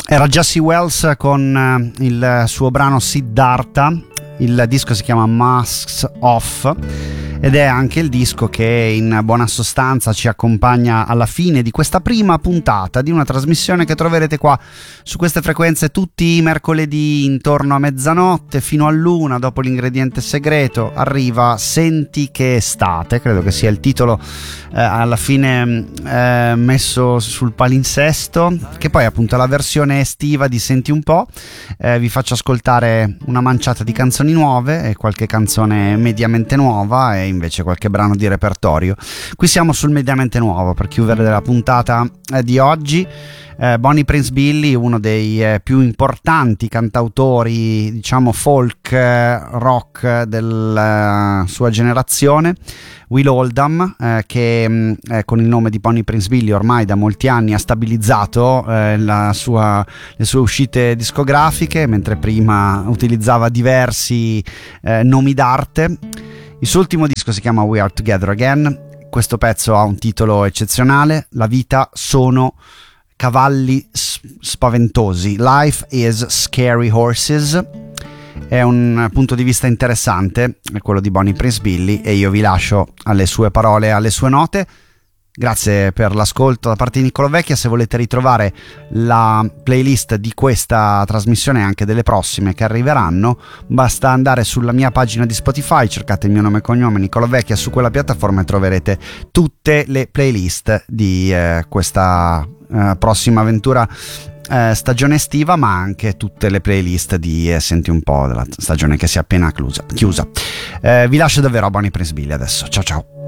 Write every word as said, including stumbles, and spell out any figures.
Era Jessie Wells con il suo brano Siddhartha. Il disco si chiama Masks Off ed è anche il disco che in buona sostanza ci accompagna alla fine di questa prima puntata di una trasmissione che troverete qua su queste frequenze tutti i mercoledì intorno a mezzanotte fino all'una. Dopo l'ingrediente segreto arriva Senti che estate, credo che sia il titolo eh, alla fine eh, messo sul palinsesto, che poi appunto è la versione estiva di Senti un po'. Eh, vi faccio ascoltare una manciata di canzoni nuove e qualche canzone mediamente nuova e invece qualche brano di repertorio. Qui siamo sul mediamente nuovo per chiudere la puntata eh, di oggi. eh, Bonnie Prince Billy, uno dei eh, più importanti cantautori, diciamo folk eh, rock della sua generazione. Will Oldham, eh, che eh, con il nome di Bonnie Prince Billy ormai da molti anni ha stabilizzato eh, la sua, le sue uscite discografiche, mentre prima utilizzava diversi eh, nomi d'arte. Il suo ultimo disco si chiama We Are Together Again. Questo pezzo ha un titolo eccezionale: La vita sono cavalli spaventosi. Life is Scary Horses. È un punto di vista interessante, è quello di Bonnie Prince Billy, e io vi lascio alle sue parole, alle sue note. Grazie per l'ascolto da parte di Niccolo Vecchia. Se volete ritrovare la playlist di questa trasmissione e anche delle prossime che arriveranno, basta andare sulla mia pagina di Spotify, cercate il mio nome e cognome Niccolo Vecchia su quella piattaforma e troverete tutte le playlist di eh, questa eh, prossima avventura Eh, stagione estiva, ma anche tutte le playlist di eh, Senti un po' della stagione che si è appena chiusa. chiusa. Eh, vi lascio davvero a Bonnie Prince Billy adesso. Ciao ciao.